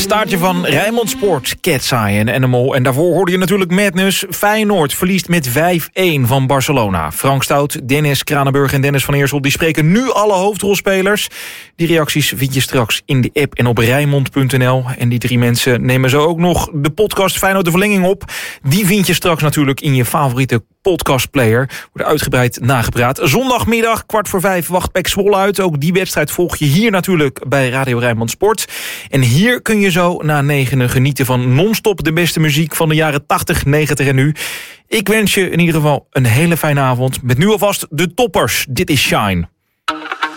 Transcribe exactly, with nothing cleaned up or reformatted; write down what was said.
Staartje van Rijnmond Sport, Cat's Eye en Animal. En daarvoor hoorde je natuurlijk Madness. Feyenoord verliest met vijf-een van Barcelona. Frank Stout, Dennis Kranenburg en Dennis van Eersel... die spreken nu alle hoofdrolspelers. Die reacties vind je straks in de app en op Rijnmond punt n l. En die drie mensen nemen zo ook nog de podcast Feyenoord de Verlenging op. Die vind je straks natuurlijk in je favoriete podcastplayer. Wordt uitgebreid nagepraat. Zondagmiddag, kwart voor vijf, wacht P E C Zwolle uit. Ook die wedstrijd volg je hier natuurlijk bij Radio Rijnmond Sport. En hier kun je zo na negenen genieten van non-stop de beste muziek van de jaren tachtig, negentig en nu. Ik wens je in ieder geval een hele fijne avond. Met nu alvast de toppers. Dit is Shine.